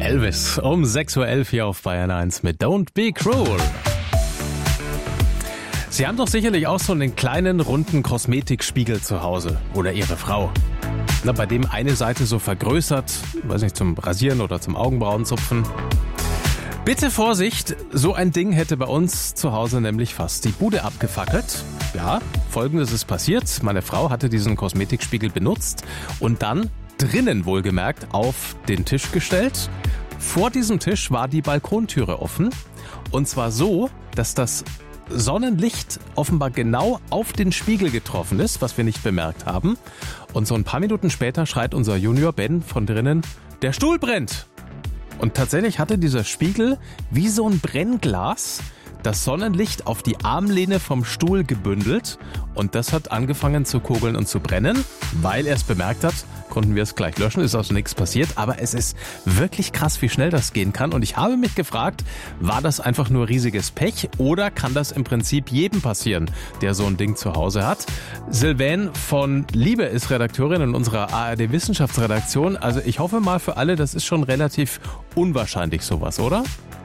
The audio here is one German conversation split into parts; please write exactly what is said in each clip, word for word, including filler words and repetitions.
Elvis um sechs Uhr elf hier auf Bayern eins mit Don't Be Cruel. Sie haben doch sicherlich auch so einen kleinen, runden Kosmetikspiegel zu Hause. Oder Ihre Frau. Na, bei dem eine Seite so vergrößert, weiß nicht, zum Rasieren oder zum Augenbrauenzupfen. Bitte Vorsicht, so ein Ding hätte bei uns zu Hause nämlich fast die Bude abgefackelt. Ja, Folgendes ist passiert. Meine Frau hatte diesen Kosmetikspiegel benutzt und dann drinnen wohlgemerkt auf den Tisch gestellt. Vor diesem Tisch war die Balkontüre offen. Und zwar so, dass das Sonnenlicht offenbar genau auf den Spiegel getroffen ist, was wir nicht bemerkt haben. Und so ein paar Minuten später schreit unser Junior Ben von drinnen, der Stuhl brennt. Und tatsächlich hatte dieser Spiegel wie so ein Brennglas das Sonnenlicht auf die Armlehne vom Stuhl gebündelt. Und das hat angefangen zu kogeln und zu brennen. Weil er es bemerkt hat, konnten wir es gleich löschen, ist also nichts passiert. Aber es ist wirklich krass, wie schnell das gehen kann. Und ich habe mich gefragt, war das einfach nur riesiges Pech oder kann das im Prinzip jedem passieren, der so ein Ding zu Hause hat? Sylvain von Liebe ist Redakteurin in unserer A R D-Wissenschaftsredaktion. Also ich hoffe mal für alle, das ist schon relativ unwahrscheinlich sowas, oder?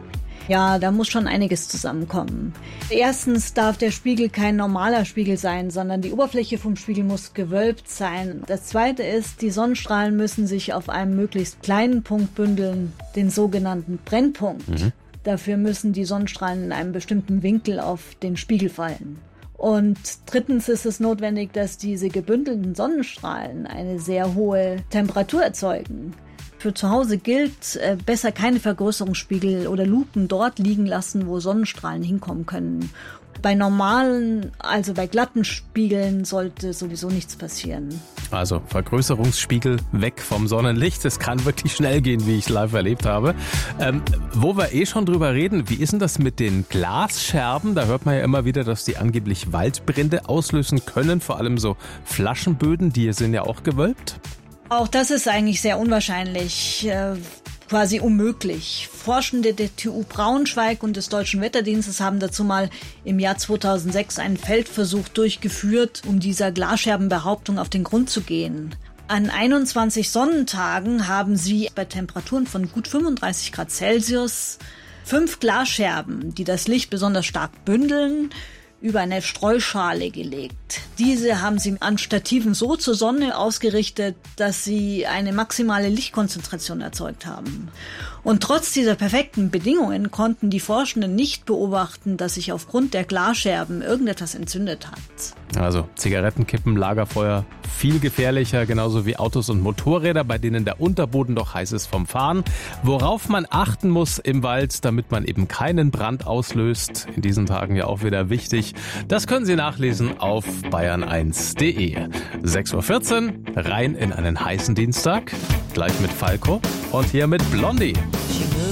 Ja, da muss schon einiges zusammenkommen. Erstens darf der Spiegel kein normaler Spiegel sein, sondern die Oberfläche vom Spiegel muss gewölbt sein. Das Zweite ist, die Sonnenstrahlen müssen sich auf einem möglichst kleinen Punkt bündeln, den sogenannten Brennpunkt. Mhm. Dafür müssen die Sonnenstrahlen in einem bestimmten Winkel auf den Spiegel fallen. Und drittens ist es notwendig, dass diese gebündelten Sonnenstrahlen eine sehr hohe Temperatur erzeugen. Für zu Hause gilt, äh, besser keine Vergrößerungsspiegel oder Lupen dort liegen lassen, wo Sonnenstrahlen hinkommen können. Bei normalen, also bei glatten Spiegeln sollte sowieso nichts passieren. Also Vergrößerungsspiegel weg vom Sonnenlicht. Das kann wirklich schnell gehen, wie ich live erlebt habe. Ähm, wo wir eh schon drüber reden, wie ist denn das mit den Glasscherben? Da hört man ja immer wieder, dass die angeblich Waldbrände auslösen können. Vor allem so Flaschenböden, die sind ja auch gewölbt. Auch das ist eigentlich sehr unwahrscheinlich, äh, quasi unmöglich. Forschende der T U Braunschweig und des Deutschen Wetterdienstes haben dazu mal im Jahr zweitausendsechs einen Feldversuch durchgeführt, um dieser Glasscherbenbehauptung auf den Grund zu gehen. An einundzwanzig Sonnentagen haben sie bei Temperaturen von gut fünfunddreißig Grad Celsius fünf Glasscherben, die das Licht besonders stark bündeln, über eine Streuschale gelegt. Diese haben sie an Stativen so zur Sonne ausgerichtet, dass sie eine maximale Lichtkonzentration erzeugt haben. Und trotz dieser perfekten Bedingungen konnten die Forschenden nicht beobachten, dass sich aufgrund der Glasscherben irgendetwas entzündet hat. Also Zigarettenkippen, Lagerfeuer, viel gefährlicher, genauso wie Autos und Motorräder, bei denen der Unterboden doch heiß ist vom Fahren. Worauf man achten muss im Wald, damit man eben keinen Brand auslöst, in diesen Tagen ja auch wieder wichtig, das können Sie nachlesen auf bayern eins punkt de. sechs Uhr vierzehn, rein in einen heißen Dienstag, gleich mit Falco und hier mit Blondie.